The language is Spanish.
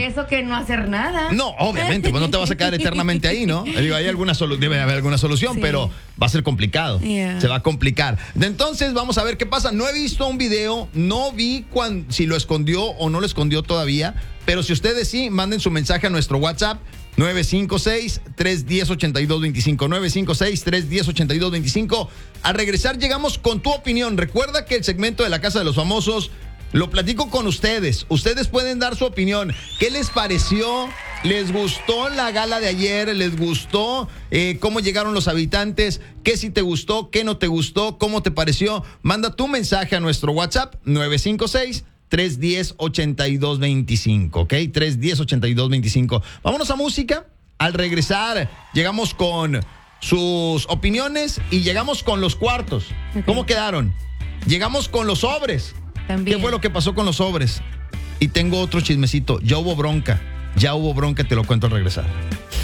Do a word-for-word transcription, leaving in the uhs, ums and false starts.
eso que no hacer nada. No, obviamente, pues no te vas a quedar eternamente ahí, ¿no? Digo, hay alguna solu- debe haber alguna solución, Sí. pero va a ser complicado. Yeah. Se va a complicar. Entonces, vamos a ver qué pasa. No he visto un video, no vi cuan- si lo escondió o no lo escondió todavía, pero si ustedes sí, manden su mensaje a nuestro WhatsApp nueve cinco seis, tres uno cero, ocho dos dos cinco, nueve cinco seis, tres uno cero, ocho dos dos cinco. Al regresar llegamos con tu opinión. Recuerda que el segmento de la Casa de los Famosos lo platico con ustedes. Ustedes pueden dar su opinión. ¿Qué les pareció? ¿Les gustó la gala de ayer? ¿Les gustó eh, cómo llegaron los habitantes? ¿Qué sí te gustó? ¿Qué no te gustó? ¿Cómo te pareció? Manda tu mensaje a nuestro WhatsApp nueve cinco seis, tres uno cero, ocho dos dos cinco, ¿ok? tres uno cero, ocho dos dos cinco. Vámonos a música. Al regresar, llegamos con sus opiniones y llegamos con los cuartos. Okay. ¿Cómo quedaron? Llegamos con los sobres. También. ¿Qué fue lo que pasó con los sobres? Y tengo otro chismecito. Ya hubo bronca. Ya hubo bronca, te lo cuento al regresar.